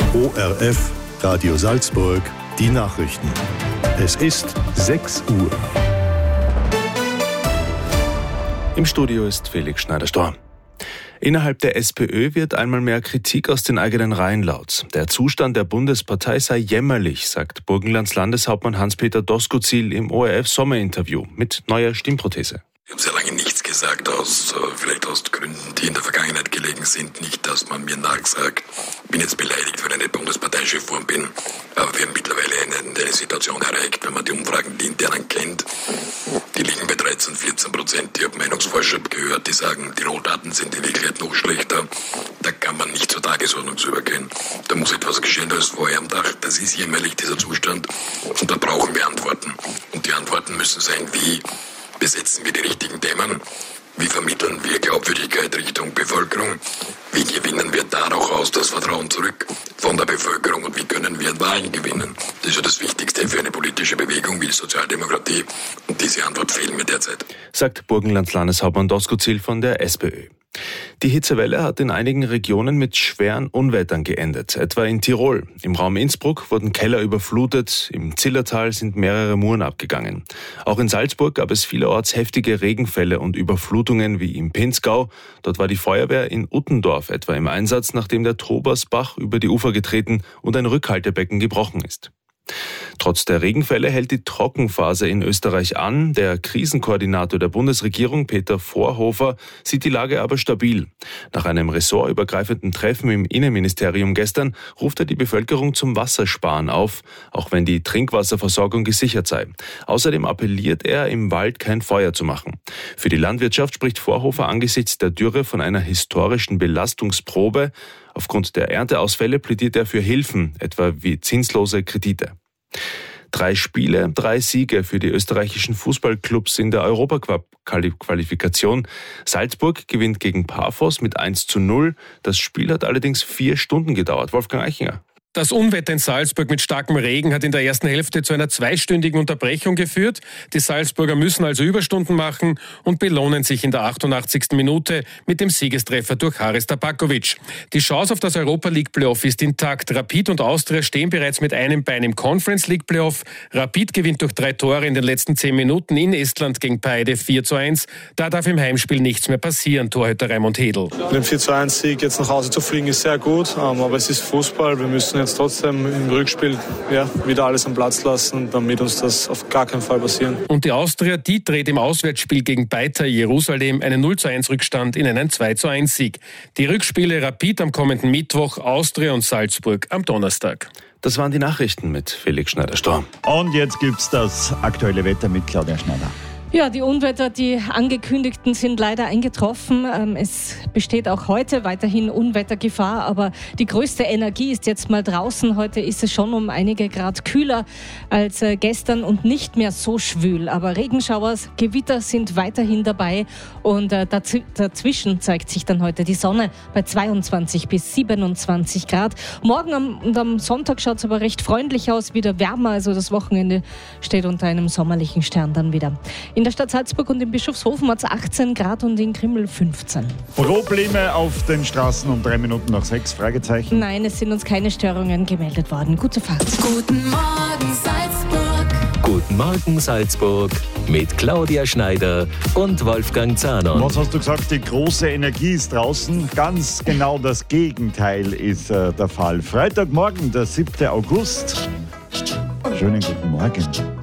ORF Radio Salzburg, die Nachrichten. Es ist 6 Uhr. Im Studio ist Felix Schneider-Storr. Innerhalb der SPÖ wird einmal mehr Kritik aus den eigenen Reihen laut. Der Zustand der Bundespartei sei jämmerlich, sagt Burgenlands Landeshauptmann Hans-Peter Doskozil im ORF-Sommerinterview mit neuer Stimmprothese. Ich habe sehr lange nichts gesagt, vielleicht aus Gründen, die in der Vergangenheit gelegen sind. Nicht, dass man mir nachsagt, ich bin jetzt beleidigt, weil ich nicht Bundesparteichef geworden bin. Aber wir haben mittlerweile eine Situation erreicht, wenn man die Umfragen, die internen kennt, die liegen bei 13-14%. Ich habe Meinungsforscher gehört, die sagen, die Rohdaten sind in Wirklichkeit noch schlechter. Da kann man nicht zur Tagesordnung übergehen. Da muss etwas geschehen als vorher am Tag. Das ist jämmerlich, dieser Zustand. Und da brauchen wir Antworten. Und die Antworten müssen sein, wie besetzen wir die richtigen Themen? Wie vermitteln wir Glaubwürdigkeit Richtung Bevölkerung? Wie gewinnen wir daraus das Vertrauen zurück von der Bevölkerung und wie können wir Wahlen gewinnen? Das ist ja das Wichtigste für eine politische Bewegung wie die Sozialdemokratie und diese Antwort fehlt mir derzeit. Sagt Burgenlands Landeshauptmann Doskozil von der SPÖ. Die Hitzewelle hat in einigen Regionen mit schweren Unwettern geendet, etwa in Tirol. Im Raum Innsbruck wurden Keller überflutet, im Zillertal sind mehrere Muren abgegangen. Auch in Salzburg gab es vielerorts heftige Regenfälle und Überflutungen wie im Pinzgau. Dort war die Feuerwehr in Uttendorf etwa im Einsatz, nachdem der Tobersbach über die Ufer getreten und ein Rückhaltebecken gebrochen ist. Trotz der Regenfälle hält die Trockenphase in Österreich an. Der Krisenkoordinator der Bundesregierung, Peter Vorhofer, sieht die Lage aber stabil. Nach einem ressortübergreifenden Treffen im Innenministerium gestern ruft er die Bevölkerung zum Wassersparen auf, auch wenn die Trinkwasserversorgung gesichert sei. Außerdem appelliert er, im Wald kein Feuer zu machen. Für die Landwirtschaft spricht Vorhofer angesichts der Dürre von einer historischen Belastungsprobe. Aufgrund der Ernteausfälle plädiert er für Hilfen, etwa wie zinslose Kredite. 3 Spiele, 3 Siege für die österreichischen Fußballclubs in der Europacup-Qualifikation. Salzburg gewinnt gegen Paphos mit 1:0. Das Spiel hat allerdings 4 Stunden gedauert. Wolfgang Eichinger. Das Unwetter in Salzburg mit starkem Regen hat in der ersten Hälfte zu einer 2-stündigen Unterbrechung geführt. Die Salzburger müssen also Überstunden machen und belohnen sich in der 88. Minute mit dem Siegestreffer durch Haris Tabakovic. Die Chance auf das Europa League Playoff ist intakt. Rapid und Austria stehen bereits mit einem Bein im Conference League Playoff. Rapid gewinnt durch 3 Tore in den letzten 10 Minuten in Estland gegen Paide 4:1. Da darf im Heimspiel nichts mehr passieren, Torhüter Raimund Hedl. Mit dem 4:1-Sieg jetzt nach Hause zu fliegen ist sehr gut, aber es ist Fußball. Wir müssen jetzt trotzdem im Rückspiel wieder alles am Platz lassen, damit uns das auf gar keinen Fall passieren. Und die Austria, die dreht im Auswärtsspiel gegen Beitar Jerusalem einen 0:1 Rückstand in einen 2:1 Sieg. Die Rückspiele Rapid am kommenden Mittwoch, Austria und Salzburg am Donnerstag. Das waren die Nachrichten mit Felix Schneider-Storr. Und jetzt gibt's das aktuelle Wetter mit Claudia Schneider. Ja, die Unwetter, die angekündigten, sind leider eingetroffen. Es besteht auch heute weiterhin Unwettergefahr, aber die größte Energie ist jetzt mal draußen. Heute ist es schon um einige Grad kühler als gestern und nicht mehr so schwül. Aber Regenschauer, Gewitter sind weiterhin dabei und dazwischen zeigt sich dann heute die Sonne bei 22 bis 27 Grad. Morgen und am Sonntag schaut es aber recht freundlich aus, wieder wärmer. Also das Wochenende steht unter einem sommerlichen Stern dann wieder. In der Stadt Salzburg und in Bischofshofen hat es 18 Grad und in Krimml 15. Probleme auf den Straßen um 3 Minuten nach 6? Fragezeichen. Nein, es sind uns keine Störungen gemeldet worden. Gute Fahrt. Guten Morgen Salzburg. Guten Morgen Salzburg mit Claudia Schneider und Wolfgang Zahner. Was hast du gesagt? Die große Energie ist draußen. Ganz genau das Gegenteil ist der Fall. Freitagmorgen, der 7. August. Schönen guten Morgen.